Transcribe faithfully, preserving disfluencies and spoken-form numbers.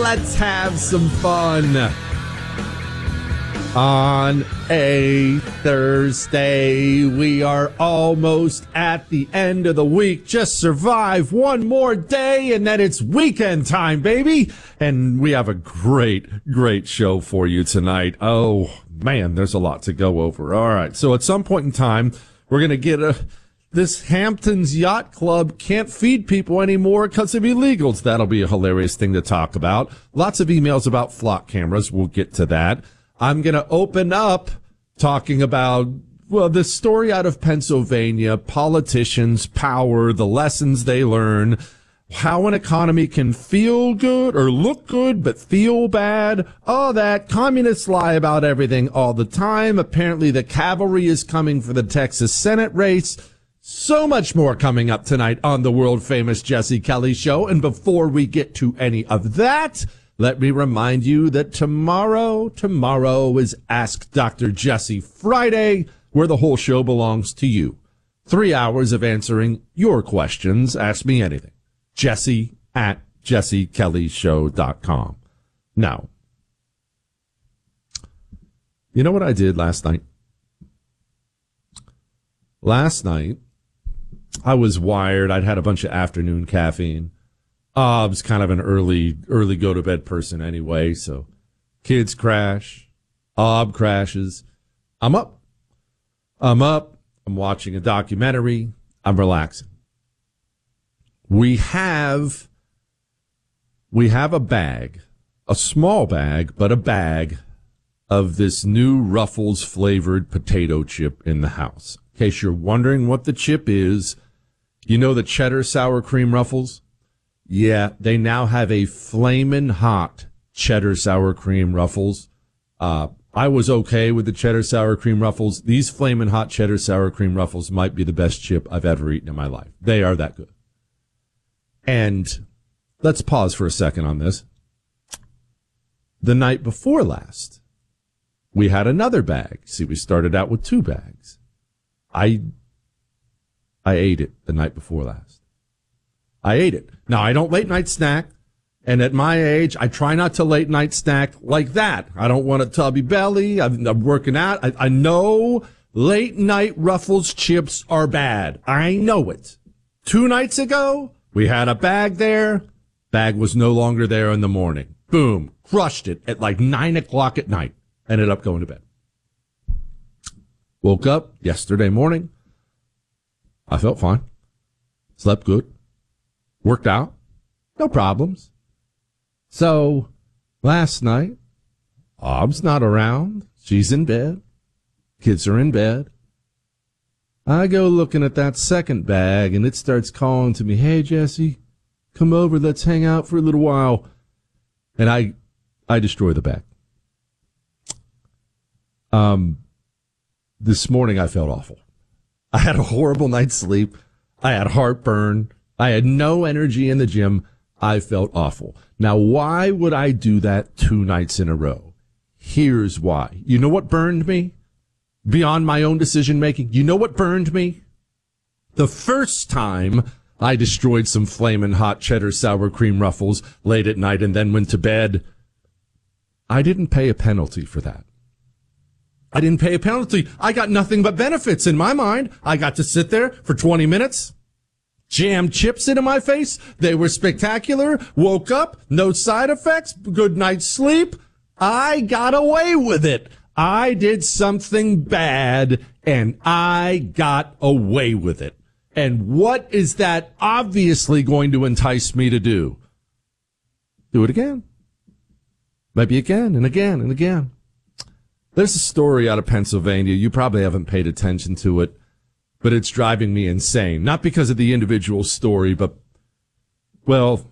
let's have some fun on a Thursday. We are almost at the end of the week. Just survive one more day and then it's weekend time, baby. And we have a great, great show for you tonight. Oh, man, there's a lot to go over. All right. So at some point in time, we're going to get a... This Hamptons Yacht Club can't feed people anymore because of illegals. That'll be a hilarious thing to talk about. Lots of emails about flock cameras. We'll get to that. I'm going to open up talking about, well, this story out of Pennsylvania, politicians, power, the lessons they learn, how an economy can feel good or look good but feel bad. All that. Communists lie about everything all the time. Apparently the cavalry is coming for the Texas Senate race. So much more coming up tonight on the world-famous Jesse Kelly Show. And before we get to any of that, let me remind you that tomorrow, tomorrow is Ask Doctor Jesse Friday, where the whole show belongs to you. Three hours of answering your questions. Ask me anything. Jesse at jesse kelly show dot com. Now, you know what I did last night? Last night, I was wired. I'd had a bunch of afternoon caffeine. Uh, I was kind of an early, early go-to-bed person anyway, so kids crash. Ob crashes. I'm up. I'm up. I'm watching a documentary. I'm relaxing. We have, we have a bag, a small bag, but a bag of this new Ruffles flavored potato chip in the house. In case you're wondering what the chip is, you know the cheddar sour cream Ruffles? Yeah, they now have a flamin' hot cheddar sour cream Ruffles. Uh, I was okay with the cheddar sour cream Ruffles. These flamin' hot cheddar sour cream Ruffles might be the best chip I've ever eaten in my life. They are that good. And let's pause for a second on this. The night before last, we had another bag. See, we started out with two bags. I I ate it the night before last. I ate it. Now, I don't late night snack, and at my age, I try not to late night snack like that. I don't want a tubby belly. I'm, I'm working out. I, I know late night Ruffles chips are bad. I know it. Two nights ago, we had a bag there. Bag was no longer there in the morning. Boom. Crushed it at like nine o'clock at night. Ended up going to bed. Woke up yesterday morning. I felt fine. Slept good. Worked out. No problems. So, last night, Ob's not around. She's in bed. Kids are in bed. I go looking at that second bag, and it starts calling to me, "Hey, Jesse, come over. Let's hang out for a little while." And I, I destroy the bag. Um, this morning I felt awful. I had a horrible night's sleep. I had heartburn. I had no energy in the gym. I felt awful. Now, why would I do that two nights in a row? Here's why. You know what burned me? Beyond my own decision making. You know what burned me? The first time I destroyed some flamin' hot cheddar sour cream Ruffles late at night and then went to bed, I didn't pay a penalty for that. I didn't pay a penalty. I got nothing but benefits in my mind. I got to sit there for twenty minutes, jam chips into my face. They were spectacular. Woke up, no side effects, good night's sleep. I got away with it. I did something bad, and I got away with it. And what is that obviously going to entice me to do? Do it again. Maybe again and again and again. There's a story out of Pennsylvania. You probably haven't paid attention to it, but it's driving me insane. Not because of the individual story, but, well,